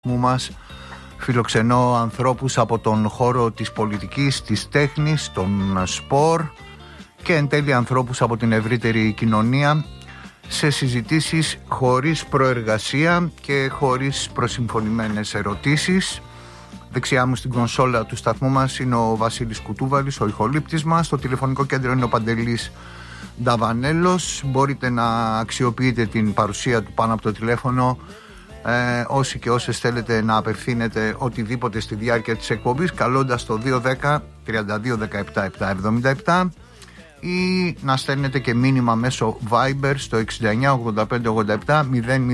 μας φιλοξενώ ανθρώπους από τον χώρο της πολιτικής, της τέχνης, των σπορ και εν τέλει ανθρώπους από την ευρύτερη κοινωνία σε συζητήσεις χωρίς προεργασία και χωρίς προσυμφωνημένες ερωτήσεις. Δεξιά μου στην κονσόλα του σταθμού μας είναι ο Βασίλης Κουτούβαλης, ο ηχολήπτης μας. Στο τηλεφωνικό κέντρο είναι ο Παντελής Νταβανέλος. Μπορείτε να αξιοποιείτε την παρουσία του πάνω από το τηλέφωνο όσοι και όσες θέλετε να απευθύνετε οτιδήποτε στη διάρκεια της εκπομπής, καλώντας το 210 32 17 777 ή να στέλνετε και μήνυμα μέσω Viber στο 69 85 87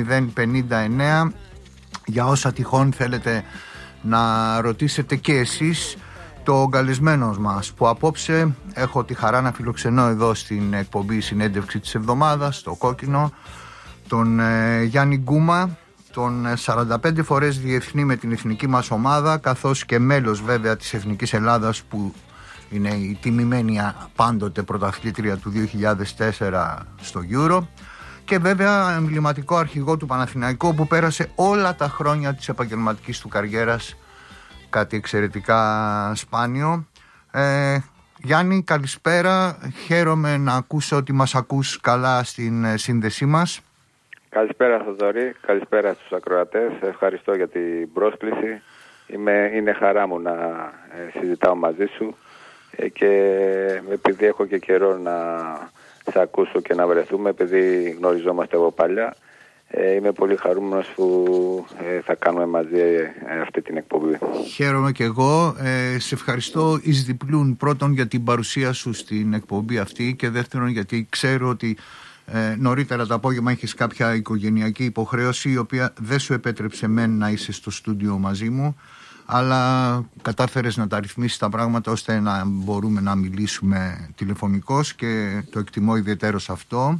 0059 για όσα τυχόν θέλετε να ρωτήσετε και εσείς το καλεσμένος μας, που απόψε έχω τη χαρά να φιλοξενώ εδώ στην εκπομπή συνέντευξη της εβδομάδας, στο Κόκκινο, τον Γιάννη Γκούμα, τον 45 φορές διεθνή με την εθνική μας ομάδα, καθώς και μέλος βέβαια της Εθνικής Ελλάδας, που είναι η τιμημένη πάντοτε πρωταθλήτρια του 2004 στο Euro, και βέβαια εμβληματικό αρχηγό του Παναθηναϊκού, που πέρασε όλα τα χρόνια της επαγγελματικής του καριέρας, κάτι εξαιρετικά σπάνιο. Γιάννη, καλησπέρα, χαίρομαι να ακούσω ότι μας ακούς καλά στην σύνδεσή μας. Καλησπέρα Θοδωρή, καλησπέρα στους ακροατές, ευχαριστώ για την πρόσκληση. Είναι χαρά μου να συζητάω μαζί σου και επειδή έχω και καιρό να σε ακούσω και να βρεθούμε, επειδή γνωριζόμαστε από παλιά, είμαι πολύ χαρούμενος που θα κάνουμε μαζί αυτή την εκπομπή. Χαίρομαι και εγώ. Σε ευχαριστώ εις διπλούν, πρώτον για την παρουσία σου στην εκπομπή αυτή και δεύτερον γιατί ξέρω ότι νωρίτερα το απόγευμα έχεις κάποια οικογενειακή υποχρέωση η οποία δεν σου επέτρεψε να είσαι στο στούντιο μαζί μου, αλλά κατάφερες να τα ρυθμίσεις τα πράγματα ώστε να μπορούμε να μιλήσουμε τηλεφωνικώς και το εκτιμώ ιδιαιτέρως αυτό.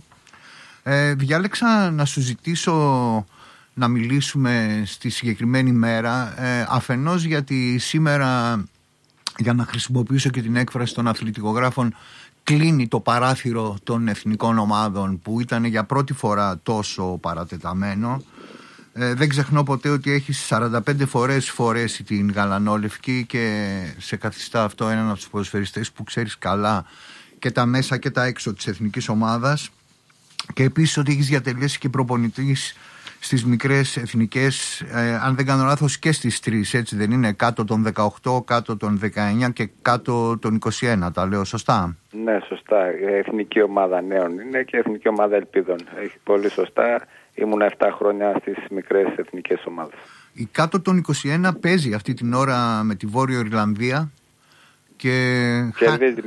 Διάλεξα να σου ζητήσω να μιλήσουμε στη συγκεκριμένη μέρα, αφενός γιατί σήμερα, για να χρησιμοποιήσω και την έκφραση των αθλητικογράφων, κλείνει το παράθυρο των εθνικών ομάδων που ήταν για πρώτη φορά τόσο παρατεταμένο. Δεν ξεχνώ ποτέ ότι έχεις 45 φορές φορέσει την γαλανόλευκη και σε καθιστά αυτό έναν από τους ποδοσφαιριστές που ξέρεις καλά και τα μέσα και τα έξω της εθνικής ομάδας, και επίσης ότι έχεις διατελέσει και προπονητής στις μικρές εθνικές, αν δεν κάνω λάθος και στις τρεις, έτσι δεν είναι, κάτω των 18, κάτω των 19 και κάτω των 21, τα λέω σωστά? Ναι, σωστά, εθνική ομάδα νέων είναι και εθνική ομάδα ελπίδων, έχει πολύ σωστά. Ήμουν 7 χρόνια στις μικρές εθνικές ομάδες. Η κάτω των 21 παίζει αυτή την ώρα με τη Βόρειο Ιρλανδία και κερδίζει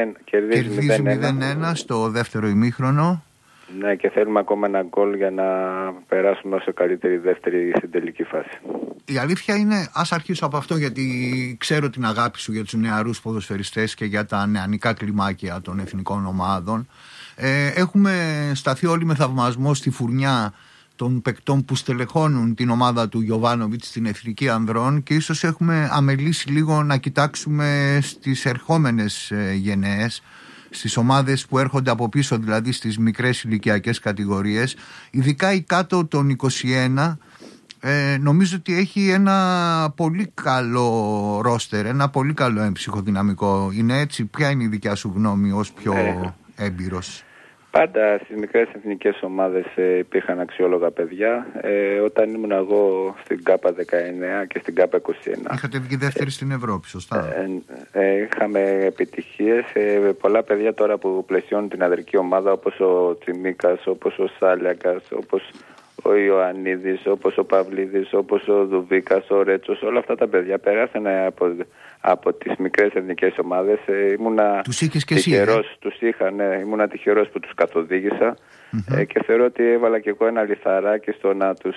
0-1 στο δεύτερο ημίχρονο. Ναι, και θέλουμε ακόμα ένα γκολ για να περάσουμε όσο καλύτερη δεύτερη στην τελική φάση. Η αλήθεια είναι, ας αρχίσω από αυτό, γιατί ξέρω την αγάπη σου για τους νεαρούς ποδοσφαιριστές και για τα νεανικά κλιμάκια των εθνικών ομάδων. Έχουμε σταθεί όλοι με θαυμασμό στη φουρνιά των παικτών που στελεχώνουν την ομάδα του Γιοβάνοβιτς στην εθνική ανδρών και ίσως έχουμε αμελήσει λίγο να κοιτάξουμε στις ερχόμενες γενναίες, στις ομάδες που έρχονται από πίσω, δηλαδή στις μικρές ηλικιακές κατηγορίες, ειδικά η κάτω των 21. Νομίζω ότι έχει ένα πολύ καλό ρόστερ, ένα πολύ καλό έμψυχο δυναμικό. Είναι έτσι? Ποια είναι η δικιά σου γνώμη ως πιο έμπειρος? Πάντα στις μικρές εθνικές ομάδες υπήρχαν αξιόλογα παιδιά. Όταν ήμουν εγώ στην ΚΑΠΑ 19 και στην ΚΑΠΑ 21. Είχατε βγει δεύτερη στην Ευρώπη, σωστά? Είχαμε επιτυχίες. Πολλά παιδιά τώρα που πλαισιώνουν την αδερική ομάδα, όπως ο Τσιμίκας, όπως ο Σάλιακας, όπως ο Ιωαννίδης, όπως ο Παυλίδης, όπως ο Δουβίκας, ο Ρέτσος, όλα αυτά τα παιδιά περάσανε από τις μικρές εθνικές ομάδες. Τους είχες και εσύ? Τους είχα, ναι, ήμουνα τυχερός που τους καθοδήγησα και θεωρώ ότι έβαλα και εγώ ένα λιθαράκι στο να τους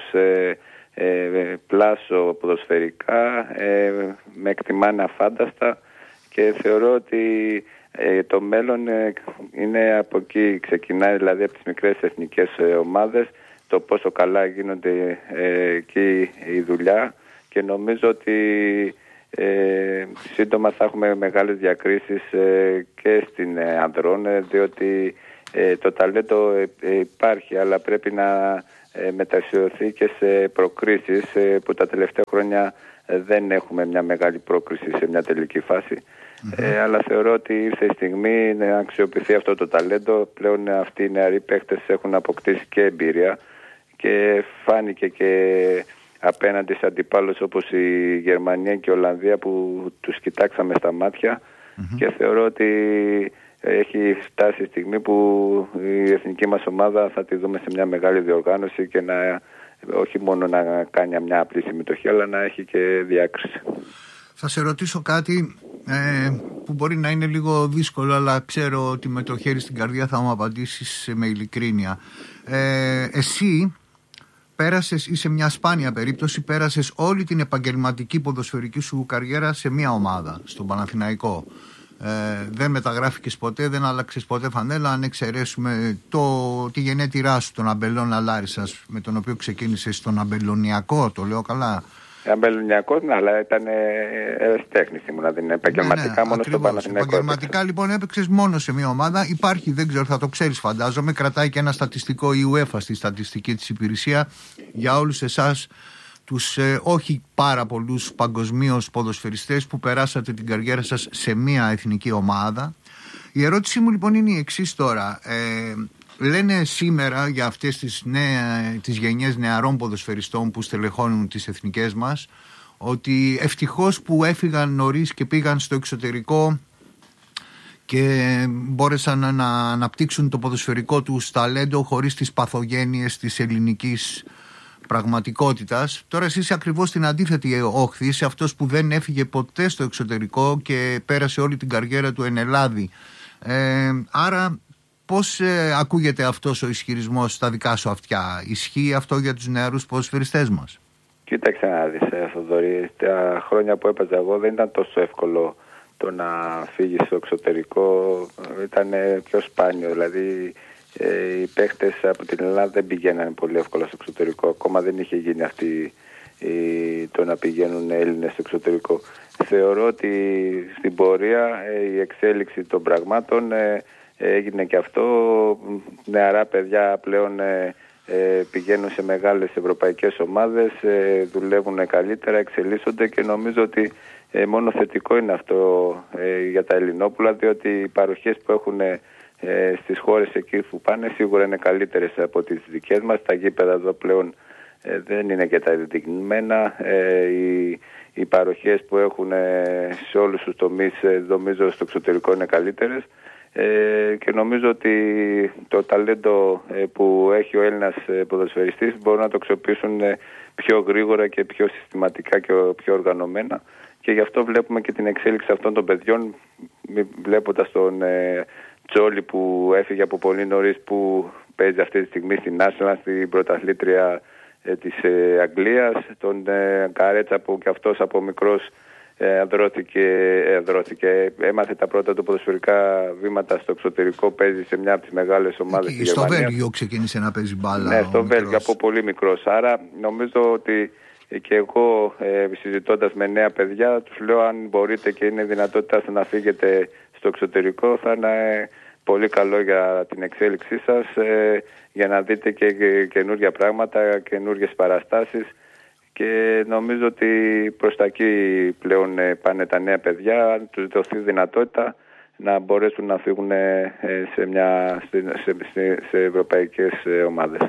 πλάσω ποδοσφαιρικά, με εκτιμάνε αφάνταστα και θεωρώ ότι το μέλλον είναι από εκεί, ξεκινάει δηλαδή από τις μικρές εθνικές ομάδες, το πόσο καλά γίνονται εκεί η δουλειά, και νομίζω ότι σύντομα θα έχουμε μεγάλες διακρίσεις και στην ανδρών, διότι Το ταλέντο υπάρχει, αλλά πρέπει να μεταξιωθεί και σε προκρίσεις που τα τελευταία χρόνια δεν έχουμε μια μεγάλη πρόκριση σε μια τελική φάση. Αλλά θεωρώ ότι ήρθε η στιγμή να αξιοποιηθεί αυτό το ταλέντο. Πλέον αυτοί οι νεαροί παίχτες έχουν αποκτήσει και εμπειρία και φάνηκε και απέναντι σε αντιπάλους όπως η Γερμανία και η Ολλανδία που τους κοιτάξαμε στα μάτια και θεωρώ ότι έχει φτάσει η στιγμή που η εθνική μας ομάδα θα τη δούμε σε μια μεγάλη διοργάνωση και όχι μόνο να κάνει μια απλή συμμετοχή, αλλά να έχει και διάκριση. Θα σε ρωτήσω κάτι που μπορεί να είναι λίγο δύσκολο, αλλά ξέρω ότι με το χέρι στην καρδιά θα μου απαντήσεις με ειλικρίνεια. Εσύ είσαι μια σπάνια περίπτωση, πέρασες όλη την επαγγελματική ποδοσφαιρική σου καριέρα σε μια ομάδα, στον Παναθηναϊκό. Δεν μεταγράφηκες ποτέ, δεν άλλαξες ποτέ φανέλα, αν εξαιρέσουμε τη γενέτειρά σου, τον Αμπελώνα Λάρισσας, με τον οποίο ξεκίνησες στον Αμπελωνιακό, το λέω καλά? Αμπελωνιακό, ναι, αλλά ήταν τέχνης ήμουν, δεν είναι επαγγελματικά, μόνο στο Παναθηναϊκό. Επαγγελματικά λοιπόν έπαιξες μόνο σε μια ομάδα. Υπάρχει, δεν ξέρω, θα το ξέρεις φαντάζομαι, κρατάει και ένα στατιστικό η UEFA στη στατιστική της υπηρεσία για όλους εσάς τους όχι πάρα πολλούς παγκοσμίως ποδοσφαιριστές που περάσατε την καριέρα σας σε μια εθνική ομάδα. Η ερώτησή μου λοιπόν είναι η εξής τώρα. Λένε σήμερα για αυτές τις γενιές νεαρών ποδοσφαιριστών που στελεχώνουν τις εθνικές μας ότι ευτυχώς που έφυγαν νωρίς και πήγαν στο εξωτερικό και μπόρεσαν να αναπτύξουν το ποδοσφαιρικό τους ταλέντο χωρίς τις παθογένειες της ελληνικής πραγματικότητας. Τώρα εσύ είσαι ακριβώς στην αντίθετη όχθη, είσαι αυτός που δεν έφυγε ποτέ στο εξωτερικό και πέρασε όλη την καριέρα του εν Ελλάδη. Άρα πώς ακούγεται αυτός ο ισχυρισμός στα δικά σου αυτιά? Ισχύει αυτό για τους νεαρούς ποδοσφαιριστές μας? Κοίταξε να δεις, Θοδωρή, τα χρόνια που έπαιζα εγώ δεν ήταν τόσο εύκολο το να φύγεις στο εξωτερικό, ήταν πιο σπάνιο, δηλαδή οι παίχτες από την Ελλάδα δεν πηγαίνανε πολύ εύκολα στο εξωτερικό, ακόμα δεν είχε γίνει αυτή το να πηγαίνουν Έλληνες στο εξωτερικό. Θεωρώ ότι στην πορεία η εξέλιξη των πραγμάτων έγινε και αυτό. Νεαρά παιδιά πλέον πηγαίνουν σε μεγάλες ευρωπαϊκές ομάδες, δουλεύουν καλύτερα, εξελίσσονται και νομίζω ότι μόνο θετικό είναι αυτό για τα Ελληνόπουλα, διότι οι παροχές που έχουν στις χώρες εκεί που πάνε σίγουρα είναι καλύτερες από τις δικές μας. Τα γήπεδα εδώ πλέον δεν είναι και τα δεδειγμένα. Οι παροχές που έχουν σε όλους τους τομείς νομίζω στο εξωτερικό είναι καλύτερες. Και νομίζω ότι το ταλέντο που έχει ο Έλληνας ποδοσφαιριστής μπορούν να το αξιοποιήσουν πιο γρήγορα και πιο συστηματικά και πιο οργανωμένα και γι' αυτό βλέπουμε και την εξέλιξη αυτών των παιδιών, βλέποντας τον Τζόλι που έφυγε από πολύ νωρίς, που παίζει αυτή τη στιγμή στην Arsenal, στην πρωταθλήτρια της Αγγλίας, τον Καρέτσα που και αυτός από μικρός έμαθε τα πρώτα του ποδοσφαιρικά βήματα στο εξωτερικό, παίζει σε μια από τις μεγάλες ομάδες στη Γερμανία. Στο Βέλγιο ξεκίνησε να παίζει μπάλα. Ναι, στο Βέλγιο από πολύ μικρός. Άρα νομίζω ότι και εγώ συζητώντας με νέα παιδιά τους λέω, αν μπορείτε και είναι δυνατότητα να φύγετε στο εξωτερικό, θα είναι πολύ καλό για την εξέλιξή σας, για να δείτε και καινούργια πράγματα, καινούργιες παραστάσεις. Και νομίζω ότι προς τα εκεί πλέον πάνε τα νέα παιδιά, αν τους δοθεί δυνατότητα να μπορέσουν να φύγουν σε ευρωπαϊκές ομάδες.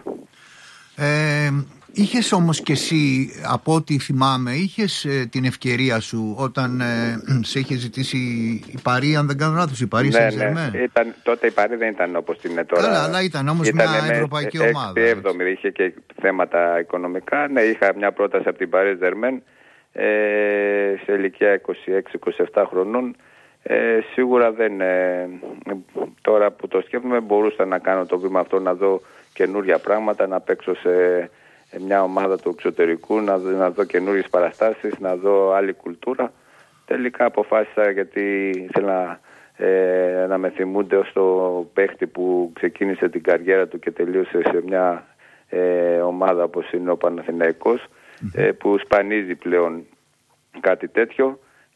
Είχες όμως και εσύ, από ό,τι θυμάμαι, είχες την ευκαιρία σου όταν σε είχε ζητήσει η Παρί, αν δεν κάνω λάθος, η Παρί ναι. Τότε η Παρί δεν ήταν όπως την είναι τώρα. Καλά, αλλά ήταν όμως μια ευρωπαϊκή ομάδα. 6-7, είχε και θέματα οικονομικά. Ναι, είχα μια πρόταση από την Παρί Ζερμέν σε ηλικία 26-27 χρονών. Σίγουρα δεν, τώρα που το σκέφτομαι, μπορούσα να κάνω το βήμα αυτό, να δω καινούρια πράγματα, να παίξω σε μια ομάδα του εξωτερικού, να δω καινούριες παραστάσεις, να δω άλλη κουλτούρα. Τελικά αποφάσισα, γιατί ήθελα να με θυμούνται ως το παίχτη που ξεκίνησε την καριέρα του και τελείωσε σε μια ομάδα όπως είναι ο Παναθηναϊκός, που σπανίζει πλέον κάτι τέτοιο.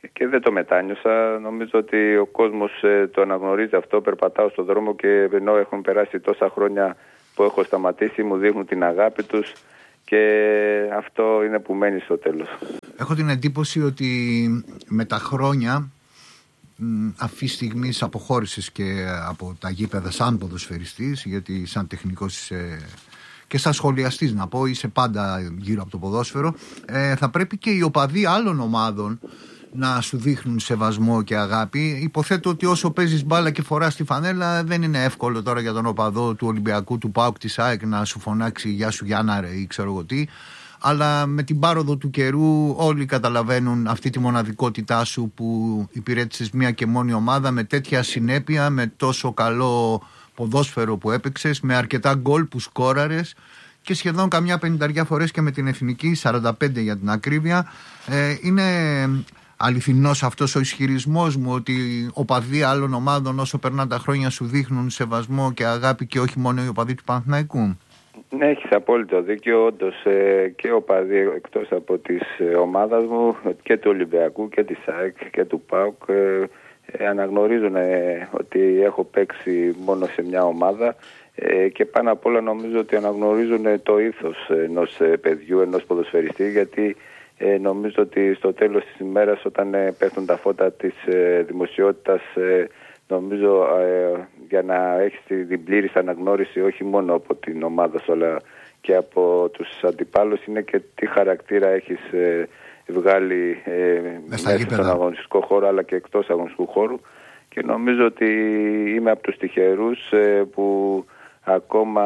και δεν το μετάνιωσα. Νομίζω ότι ο κόσμος το αναγνωρίζει αυτό. Περπατάω στον δρόμο και ενώ έχουν περάσει τόσα χρόνια που έχω σταματήσει, μου δείχνουν την αγάπη τους και αυτό είναι που μένει στο τέλος. Έχω την εντύπωση ότι με τα χρόνια, αυτή τη στιγμή αποχώρησες και από τα γήπεδα σαν ποδοσφαιριστής, γιατί σαν τεχνικός και σαν σχολιαστής να πω είσαι πάντα γύρω από το ποδόσφαιρο, θα πρέπει και οι οπαδοί άλλων ομάδων να σου δείχνουν σεβασμό και αγάπη. Υποθέτω ότι όσο παίζεις μπάλα και φοράς τη φανέλα, δεν είναι εύκολο τώρα για τον οπαδό του Ολυμπιακού, του ΠΑΟΚ, της ΑΕΚ να σου φωνάξει «Γεια σου Γιάννα ρε» ή ξέρω εγώ τι. Αλλά με την πάροδο του καιρού όλοι καταλαβαίνουν αυτή τη μοναδικότητά σου που υπηρέτησες μία και μόνη ομάδα με τέτοια συνέπεια, με τόσο καλό ποδόσφαιρο που έπαιξες, με αρκετά γκολ που σκόραρες και σχεδόν καμιά 50 φορές και με την εθνική, 45 για την ακρίβεια. Είναι αληθινός αυτός ο ισχυρισμός μου ότι οπαδοί άλλων ομάδων όσο περνάνε τα χρόνια σου δείχνουν σεβασμό και αγάπη και όχι μόνο οι οπαδοί του Παναθηναϊκού? Ναι, έχεις απόλυτο δίκιο. Όντως και οπαδοί εκτός από της ομάδας μου και του Ολυμπιακού και της ΑΕΚ και του ΠΑΟΚ αναγνωρίζουν ότι έχω παίξει μόνο σε μια ομάδα και πάνω απ' όλα νομίζω ότι αναγνωρίζουν το ήθος ενός παιδιού, ενός ποδοσφαιριστή, γιατί νομίζω ότι στο τέλος της ημέρας όταν πέφτουν τα φώτα της δημοσιότητας, νομίζω για να έχεις την πλήρης αναγνώριση όχι μόνο από την ομάδα σου αλλά και από τους αντιπάλους είναι και τι χαρακτήρα έχεις βγάλει μέσα στον αγωνιστικό χώρο αλλά και εκτός αγωνιστικού χώρου, και νομίζω ότι είμαι από τους τυχερούς που ακόμα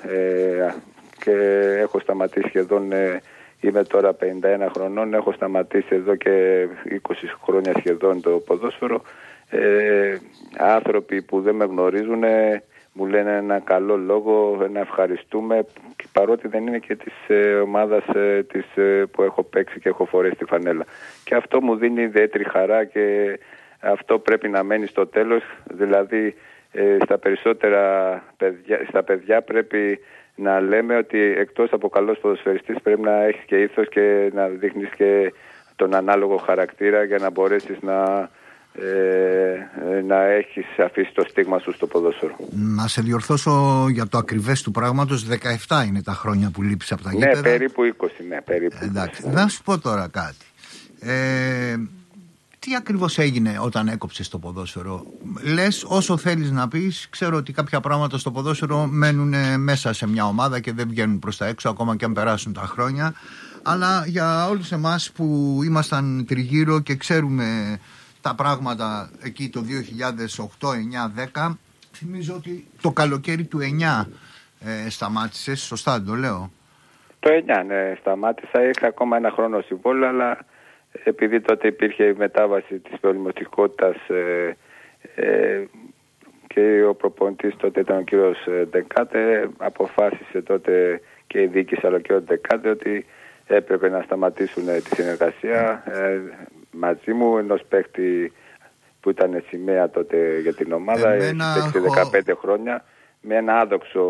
και έχω σταματήσει σχεδόν, είμαι τώρα 51 χρονών, έχω σταματήσει εδώ και 20 χρόνια σχεδόν το ποδόσφαιρο. Άνθρωποι που δεν με γνωρίζουν μου λένε ένα καλό λόγο, ένα ευχαριστούμε, παρότι δεν είναι και της ομάδας που έχω παίξει και έχω φορέσει τη φανέλα. Και αυτό μου δίνει ιδιαίτερη χαρά και αυτό πρέπει να μένει στο τέλος. Δηλαδή στα παιδιά πρέπει να λέμε ότι εκτός από καλός ποδοσφαιριστής πρέπει να έχεις και ήθος και να δείχνεις και τον ανάλογο χαρακτήρα για να μπορέσεις να έχεις αφήσει το στίγμα σου στο ποδόσφαιρο. Να σε διορθώσω για το ακριβές του πράγματος, 17 είναι τα χρόνια που λείπεις από τα γήπεδα. Ναι, περίπου 20, ναι, περίπου. Εντάξει, να σου πω τώρα κάτι. Τι ακριβώς έγινε όταν έκοψες το ποδόσφαιρο? Λες όσο θέλεις να πεις, ξέρω ότι κάποια πράγματα στο ποδόσφαιρο μένουν μέσα σε μια ομάδα και δεν βγαίνουν προς τα έξω ακόμα και αν περάσουν τα χρόνια, αλλά για όλους εμάς που ήμασταν τριγύρω και ξέρουμε τα πράγματα εκεί το 2008, 9, 10, θυμίζω ότι το καλοκαίρι του 9 σταμάτησες, σωστά το λέω? Το 9 ναι, σταμάτησα, είχα ακόμα ένα χρόνο συμβόλαιο, αλλά επειδή τότε υπήρχε η μετάβαση της πολυμορφικότητας και ο προπονητής τότε ήταν ο κύριος Ντεκάτε, αποφάσισε τότε και η διοίκηση αλλά και ο Ντεκάτε ότι έπρεπε να σταματήσουν τη συνεργασία μαζί μου, ενός παίκτη που ήταν σημαία τότε για την ομάδα, έχει παίξει 15 χρόνια με ένα άδοξο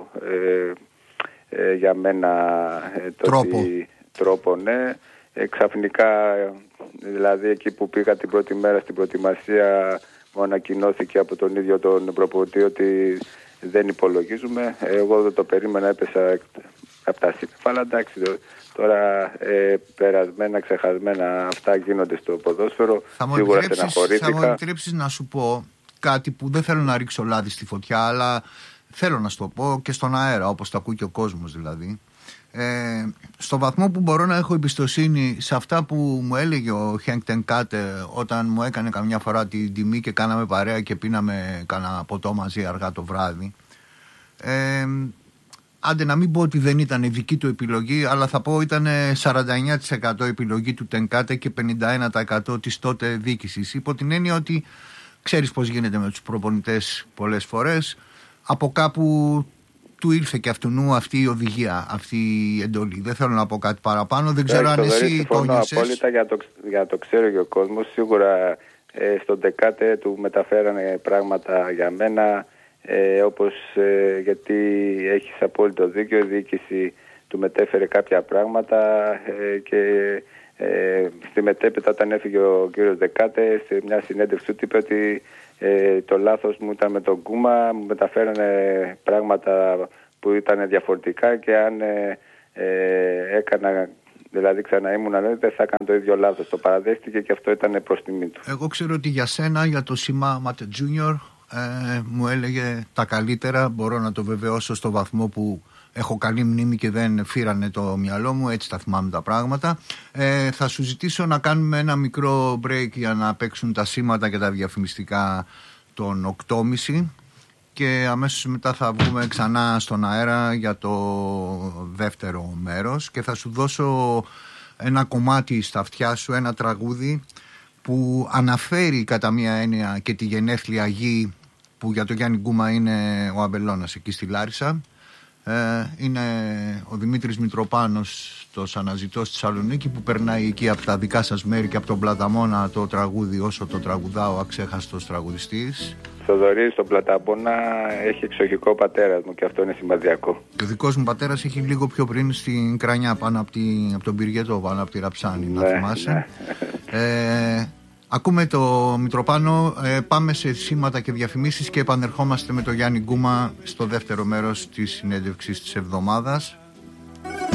για μένα τρόπο ναι. Ξαφνικά, δηλαδή εκεί που πήγα την πρώτη μέρα στην προετοιμασία, μου ανακοινώθηκε από τον ίδιο τον προπονητή ότι δεν υπολογίζουμε. Εγώ δεν το περίμενα, έπεσα από τα σύννεφα, αλλά εντάξει, τώρα περασμένα, ξεχασμένα αυτά γίνονται στο ποδόσφαιρο. Σίγουρα στεναχωρήθηκα. Θα μου επιτρέψεις να σου πω κάτι που δεν θέλω να ρίξω λάδι στη φωτιά, αλλά θέλω να σου το πω και στον αέρα, όπως το ακούει και ο κόσμος δηλαδή. Στο βαθμό που μπορώ να έχω εμπιστοσύνη σε αυτά που μου έλεγε ο Χένκ Τενκάτε όταν μου έκανε καμιά φορά την τιμή και κάναμε παρέα και πίναμε κανένα ποτό μαζί αργά το βράδυ, άντε να μην πω ότι δεν ήταν δική του επιλογή, αλλά θα πω ήταν 49% επιλογή του Τενκάτε και 51% της τότε διοίκησης, υπό την έννοια ότι ξέρεις πως γίνεται με τους προπονητές πολλές φορές, από κάπου του ήρθε και αυτού αυτή η οδηγία, αυτή η εντολή. Δεν θέλω να πω κάτι παραπάνω. Δεν ξέρω αν εσύ το νιώσες. Απόλυτα για το ξέρω και ο κόσμος. Σίγουρα στον Τεκάτε του μεταφέρανε πράγματα για μένα, όπως γιατί έχεις απόλυτο δίκιο, η διοίκηση του μετέφερε κάποια πράγματα και Στη μετέπειτα, όταν έφυγε ο κύριος Δεκάτε, σε μια συνέντευξη του είπε ότι το λάθος μου ήταν με τον Γκούμα, μου μεταφέρανε πράγματα που ήταν διαφορετικά και αν έκανα, δηλαδή ξανά ήμουν δεν θα έκανα το ίδιο λάθος. Το παραδέχτηκε και αυτό ήταν προς τιμή του. Εγώ ξέρω ότι για σένα, για το Σιμά Μάτε Junior, μου έλεγε τα καλύτερα. Μπορώ να το βεβαιώσω στο βαθμό που έχω καλή μνήμη και δεν φύρανε το μυαλό μου, έτσι τα θυμάμαι τα πράγματα. Θα σου ζητήσω να κάνουμε ένα μικρό break για να παίξουν τα σήματα και τα διαφημιστικά των 8.30 και αμέσως μετά θα βγούμε ξανά στον αέρα για το δεύτερο μέρος και θα σου δώσω ένα κομμάτι στα αυτιά σου, ένα τραγούδι που αναφέρει κατά μία έννοια και τη γενέθλια γη που για το Γιάννη Γκούμα είναι ο Αμπελώνας εκεί στη Λάρισα. Είναι ο Δημήτρης Μητροπάνος, το αναζητώ στη Θεσσαλονίκη, που περνάει εκεί από τα δικά σας μέρη και από τον Πλαταμόνα το τραγούδι «Όσο το τραγουδάω, αξέχαστος τραγουδιστής». Θοδωρή, στον Πλαταμόνα έχει εξοχικό πατέρας μου και αυτό είναι σημαντικό. Και ο δικός μου πατέρας έχει λίγο πιο πριν στην Κρανιά, πάνω από τον Πυργετό, πάνω από τη Ραψάνη, να θυμάσαι. Ναι. Ακούμε το Μητροπάνο, πάμε σε σήματα και διαφημίσεις και επανερχόμαστε με το Γιάννη Γκούμα στο δεύτερο μέρος της συνέντευξης της εβδομάδας.